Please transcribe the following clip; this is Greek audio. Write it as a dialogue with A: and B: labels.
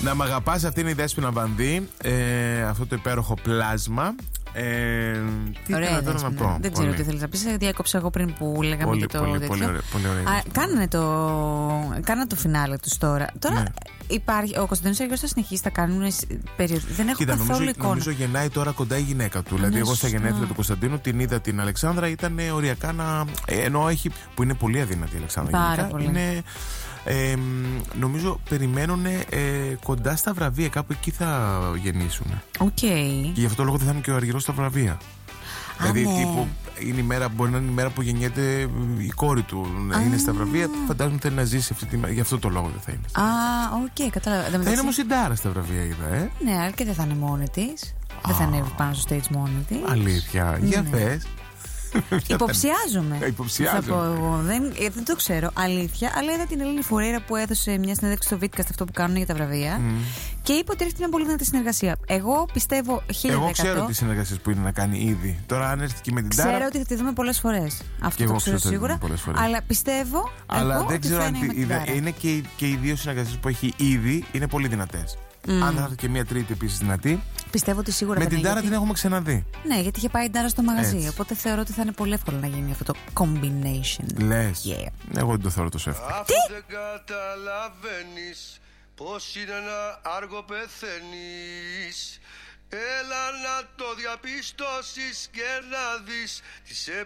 A: Να μ' αγαπάς, αυτή είναι η Δέσποινα Βανδύ. Αυτό το υπέροχο πλάσμα. Τι
B: ωραία,
A: θέλω τώρα να πω.
B: Δεν ξέρω τι θέλεις να πεις. Διάκοψα εγώ πριν που λέγαμε
A: πολύ,
B: και το
A: πολύ,
B: τέτοιο.
A: πολύ ωραία.
B: Κάνανε το φινάλε τους τώρα. Τώρα
A: ναι.
B: Υπάρχει, ο Κωνσταντίνος Αργυρός θα συνεχίσει, θα κάνουν περίοδο. Δεν έχω καθόλου εικόνα.
A: Νομίζω γεννάει τώρα κοντά η γυναίκα του. Δηλαδή, εγώ στα γενέθλια του Κωνσταντίνου την είδα την Αλεξάνδρα, ήταν οριακά να. Ενώ έχει. Που είναι πολύ αδύνατη η Αλεξάνδρα.
B: Πάρα πολύ.
A: Είναι. Νομίζω περιμένουν κοντά στα βραβεία, κάπου εκεί θα γεννήσουν.
B: Okay.
A: Και γι' αυτό το λόγο δεν θα είναι και ο Αργυρός στα βραβεία. Δηλαδή,
B: ναι.
A: τύπου, είναι η μέρα, μπορεί να είναι η μέρα που γεννιέται η κόρη του, να είναι στα βραβεία. Φαντάζομαι θέλει να ζήσει αυτή τη μέρα. Γι' αυτό το λόγο δεν θα είναι.
B: Οκ, κατάλαβα.
A: Θα είναι όμως η Ντάρα στα βραβεία, είδα,
B: Ναι, αλλά και δεν θα είναι μόνη της. Δεν θα ανέβει πάνω στο stage μόνη της.
A: Αλήθεια, για θες.
B: Υποψιάζομαι.
A: Υποψιάζομαι.
B: Θα πω εγώ. Δεν το ξέρω. Αλήθεια. Αλλά είδα την Ελένη Φουρέιρα που έδωσε μια συνέντευξη στο Vidcast, αυτό που κάνουν για τα βραβεία. Και είπε ότι έρχεται μια πολύ δυνατή συνεργασία. Εγώ πιστεύω 1000%.
A: Εγώ ξέρω τι συνεργασίες που είναι να κάνει ήδη. Τώρα, αν έρθει και με την Τάρα.
B: Ξέρω ότι θα τη δούμε πολλές φορές. Αυτό το ξέρω σίγουρα. Αλλά πιστεύω.
A: Αλλά δεν ξέρω αν είναι και οι δύο συνεργασίες που έχει ήδη είναι πολύ δυνατές. Αν θα έρθει και μια τρίτη επίσης δυνατή.
B: Πιστεύω ότι σίγουρα
A: με την Τάρα την έχουμε ξαναδεί.
B: Ναι, γιατί είχε πάει η Τάρα στο μαγαζί.
A: Έτσι.
B: Οπότε θεωρώ ότι θα είναι πολύ εύκολο να γίνει αυτό το combination.
A: Λες.
B: Yeah.
A: Εγώ δεν το θεωρώ τόσο εύκολο.
B: Τι?
C: Δεν καταλαβαίνεις πως είναι να άργο πεθαίνεις. Έλα να το διαπιστώσεις και να δεις τις